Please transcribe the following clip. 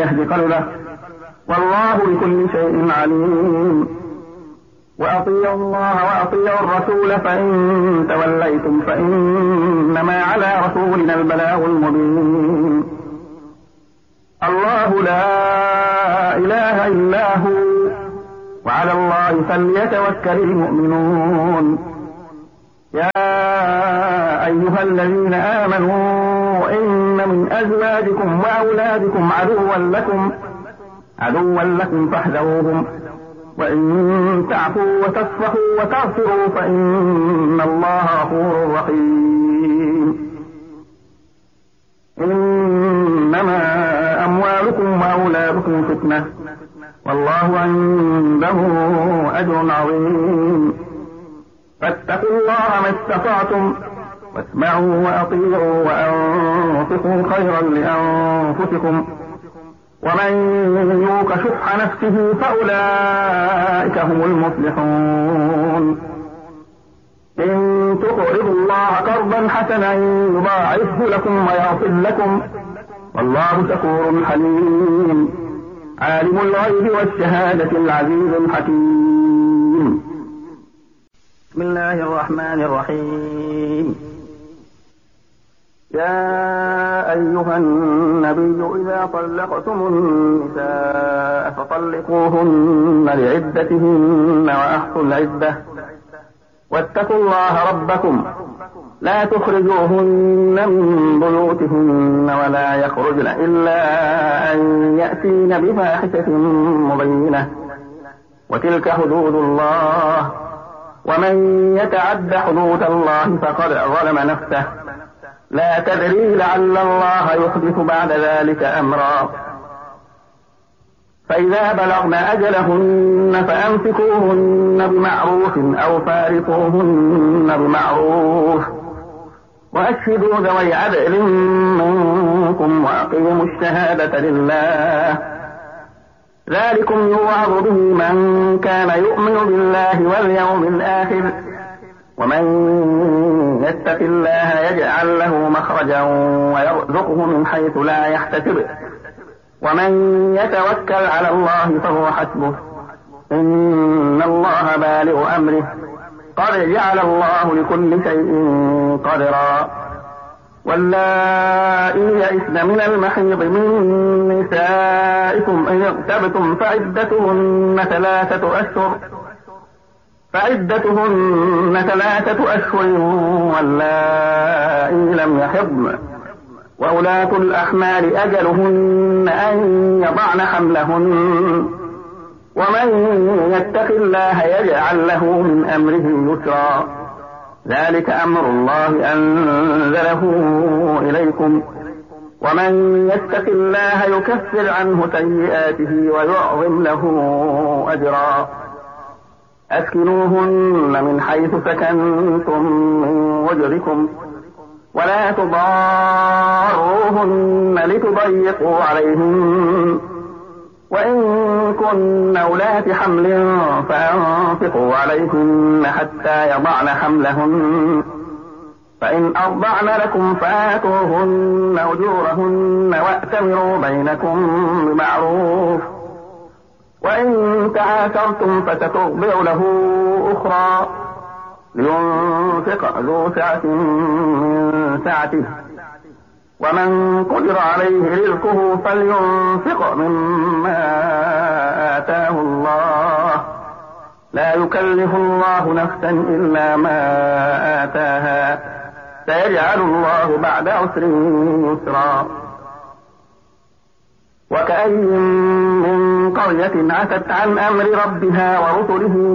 يهد قلبه، والله بكل شيء عليم. وأطيعوا الله وأطيعوا الرسول، فإن توليتم فإنما على رسولنا البلاغ المبين. الله لا إله إلا هو، وعلى الله فليتوكل المؤمنون. يا أيها الذين آمنوا إن من أزواجكم وأولادكم عدوا لكم فاحذروهم، وإن تعفوا وتصفحوا وتغفروا فإن الله غفور رحيم. إنما أموالكم وأولادكم فتنة، والله عنده أجر عظيم. فاتقوا الله ما استطعتم، واسمعوا وأطيعوا وأنفقوا خيرا لأنفسكم، ومن يوق شح نفسه فأولئك هم المفلحون. إن تقرضوا الله قرضا حسنا يضاعفه لكم ويغفر لكم، والله شكور حليم. عالم الغيب والشهادة العزيز الحكيم. بسم الله الرحمن الرحيم. يا أيها النبي إذا طلقتم النساء فطلقوهن لعدتهن وأحصوا العدة، واتقوا الله ربكم لا تخرجوهن من بيوتهن ولا يخرجن إلا أن يأتين بفاحشة مبينة، وتلك حدود الله، ومن يتعد حدود الله فقد ظلم نفسه، لا تدري لعل الله يحدث بعد ذلك أمرا. فإذا بلغن أجلهن فأمسكوهن بمعروف أو فارقوهن بمعروف، وأشهدوا ذوي عدل منكم وأقيموا الشهادة لله، ذلكم يوعظ به من كان يؤمن بالله واليوم الآخر، ومن يتق الله يجعل له مخرجا ويرزقه من حيث لا يحتسب، ومن يتوكل على الله فهو حسبه، إن الله بالغ أمره، قد جعل الله لكل شيء قدرا. واللائي يئسن من المحيض من نسائكم إن ارتبتم فعدتهن ثلاثة أشهر، واللائي لم يحضن، وأولاة الأحمال أجلهن أن يضعن حملهن، ومن يتق الله يجعل له من أمره يسرا، ذلك أمر الله أنزله إليكم، ومن يتق الله يكفر عنه سيئاته ويعظم له أجرا. أسكنوهن من حيث سكنتم من وجدكم، ولا تضاروهن لتضيقوا عليهن، وإن كن أولات حمل فأنفقوا عليهن حتى يضعن حملهن، فإن أرضعن لكم فآتوهن أجورهن وأتمروا بينكم بمعروف، وإن تعاثرتم فسترضع له أخرى، لينفق ذو سعة من سعته، ومن قدر عليه رزقه فلينفق مما آتاه الله، لا يكلف الله نفسا إلا ما آتاها، سيجعل الله بعد عسر يسرا. وكأين من قرية عتت عن أمر ربها ورسله